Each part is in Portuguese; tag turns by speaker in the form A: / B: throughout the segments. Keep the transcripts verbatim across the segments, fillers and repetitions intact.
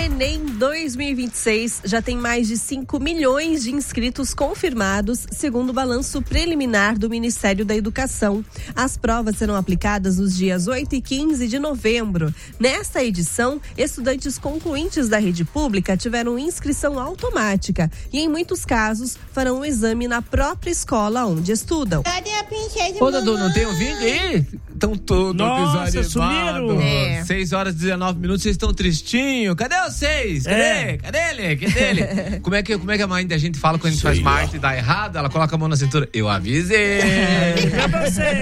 A: Enem dois mil e vinte e seis já tem mais de cinco milhões de inscritos confirmados, segundo o balanço preliminar do Ministério da Educação. As provas serão aplicadas nos dias oito e quinze de novembro. Nesta edição, estudantes concluintes da rede pública tiveram inscrição automática e, em muitos casos, farão o exame na própria escola onde estudam.
B: Ô, Dudu, não tem um vídeo aí? Estão todos
C: Nossa, sumiram.
A: É.
B: seis horas e dezenove minutos, vocês estão tristinhos? Cadê vocês? Cadê?
C: É.
B: Cadê ele? Cadê ele? como, é que, como é que a mãe da gente fala quando a gente faz parte e dá errado? Ela coloca a mão na cintura. Eu avisei.
C: Pra você.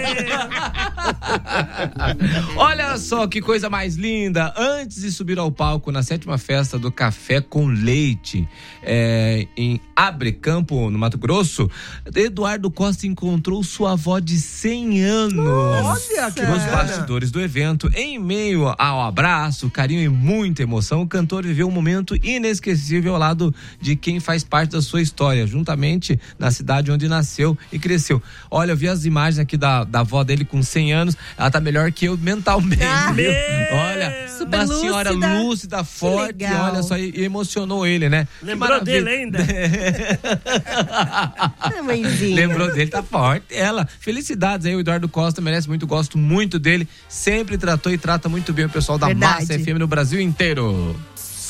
B: Olha só que coisa mais linda. Antes de subir ao palco na sétima festa do Café com Leite, é, em Abrecampo, no Mato Grosso, Eduardo Costa encontrou sua avó de cem anos.
C: Olha que
B: Nos
C: bacana.
B: bastidores do evento, em meio ao abraço, carinho e muita emoção, o cantor viveu um momento inesquecível ao lado de quem faz parte da sua história, juntamente na cidade onde nasceu e cresceu. Olha, eu vi as imagens aqui da, da avó dele com cem anos, ela tá melhor que eu mentalmente,
A: Ah,
B: viu?
C: meu.
B: Olha,
A: Super
B: uma senhora
A: lúcida.
B: lúcida, forte,
A: legal.
B: olha só, e e emocionou ele, né?
C: Lembrou
B: Que
C: dele
B: maravilha.
C: ainda?
A: Ah, mãezinha.
B: Lembrou dele, tá forte. Ela, felicidades aí, o Eduardo Costa merece muito, gosto muito dele. Sempre tratou e trata muito bem o pessoal da
A: Verdade.
B: Massa F M no Brasil inteiro.